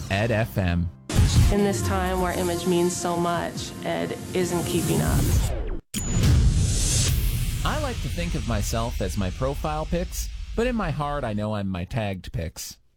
Ed FM. In this time where image means so much, Ed isn't keeping up. I like to think of myself as my profile pics, but in my heart I know I'm my tagged pics.